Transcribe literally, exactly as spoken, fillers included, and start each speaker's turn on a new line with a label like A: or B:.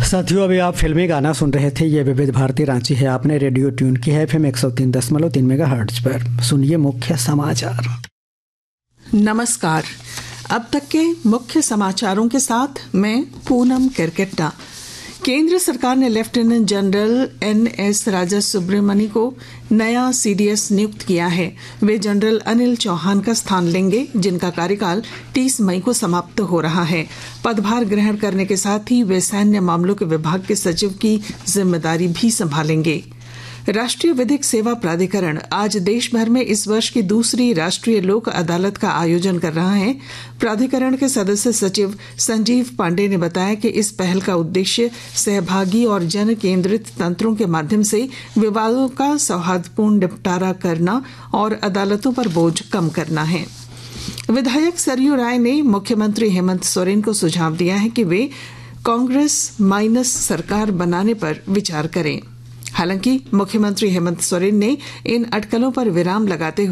A: साथियों, अभी आप फिल्मी गाना सुन रहे थे। ये विविध भारती रांची है। आपने रेडियो ट्यून की है एफएम एक सौ तीन दशमलव तीन मेगा हर्ट्ज पर। सुनिए मुख्य समाचार।
B: नमस्कार। अब तक के मुख्य समाचारों के साथ मैं पूनम किरकिट्टा। केंद्र सरकार ने लेफ्टिनेंट जनरल एन एस राजा सुब्रमणी को नया सीडीएस नियुक्त किया है। वे जनरल अनिल चौहान का स्थान लेंगे, जिनका कार्यकाल तीस मई को समाप्त हो रहा है। पदभार ग्रहण करने के साथ ही वे सैन्य मामलों के विभाग के सचिव की जिम्मेदारी भी संभालेंगे। राष्ट्रीय विधिक सेवा प्राधिकरण आज देश भर में इस वर्ष की दूसरी राष्ट्रीय लोक अदालत का आयोजन कर रहा है। प्राधिकरण के सदस्य सचिव संजीव पांडे ने बताया कि इस पहल का उद्देश्य सहभागी और जन केंद्रित तंत्रों के माध्यम से विवादों का सौहार्दपूर्ण निपटारा करना और अदालतों पर बोझ कम करना है। विधायक सरयू राय ने मुख्यमंत्री हेमंत सोरेन को सुझाव दिया है कि वे कांग्रेस माइनस सरकार बनाने पर विचार करें। हालांकि मुख्यमंत्री हेमंत सोरेन ने इन अटकलों पर विराम लगाते हुए